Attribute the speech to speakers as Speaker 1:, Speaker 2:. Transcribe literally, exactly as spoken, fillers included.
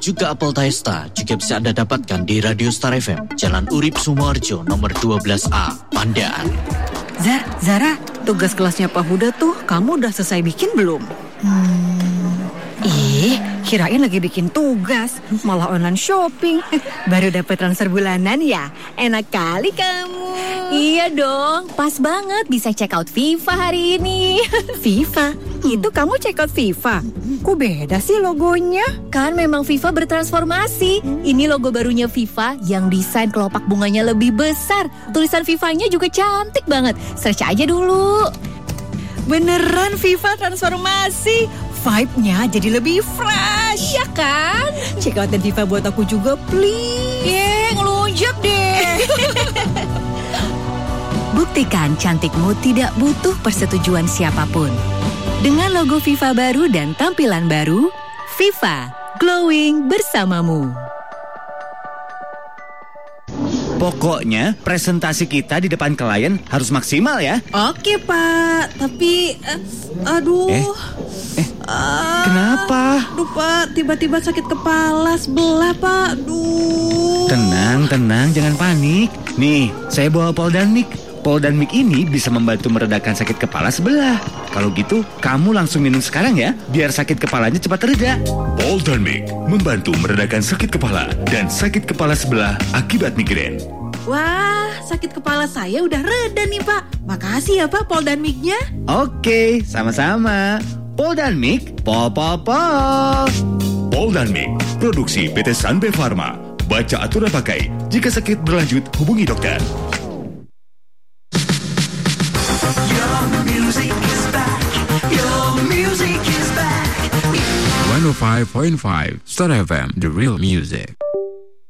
Speaker 1: juga apel Taesta juga bisa Anda dapatkan di Radio Star F M, Jalan Urip Sumoharjo, nomor dua belas A, Pandaan.
Speaker 2: Zar, Zara, tugas kelasnya Pak Huda tuh kamu udah selesai bikin belum? Hmm, ih, kirain lagi bikin tugas, malah online shopping. Baru dapat transfer bulanan ya? Enak kali kamu.
Speaker 3: Iya dong, pas banget bisa check out FIFA hari ini.
Speaker 2: FIFA? Itu kamu check out FIFA? Kok beda sih logonya?
Speaker 3: Kan memang FIFA bertransformasi. Ini logo barunya FIFA yang desain kelopak bunganya lebih besar. Tulisan FIFA-nya juga cantik banget. Search aja dulu.
Speaker 2: Beneran FIFA transformasi? Vibe-nya jadi lebih fresh.
Speaker 3: Iya kan?
Speaker 2: Check outin FIFA buat aku juga, please.
Speaker 3: Yeay, ngelunjak deh.
Speaker 4: Buktikan cantikmu tidak butuh persetujuan siapapun. Dengan logo FIFA baru dan tampilan baru, FIFA, glowing bersamamu.
Speaker 5: Pokoknya presentasi kita di depan klien harus maksimal ya.
Speaker 2: Oke Pak, tapi uh, aduh.
Speaker 5: Eh, eh uh, kenapa?
Speaker 2: Aduh Pak, tiba-tiba sakit kepala sebelah Pak. Aduh.
Speaker 5: Tenang, tenang, jangan panik. Nih, saya bawa Poldanmik. Poldanmik ini bisa membantu meredakan sakit kepala sebelah. Kalau gitu, kamu langsung minum sekarang ya, biar sakit kepalanya cepat reda.
Speaker 6: Poldanmik membantu meredakan sakit kepala dan sakit kepala sebelah akibat migrain.
Speaker 2: Wah, sakit kepala saya udah reda nih Pak. Makasih ya Pak Poldanmiknya.
Speaker 5: Oke, sama-sama. Poldanmik, po po po.
Speaker 6: Poldanmik, produksi P T Sanbe Pharma. Baca aturan pakai. Jika sakit berlanjut, hubungi dokter.
Speaker 7: one oh five point five Star F M, the real music.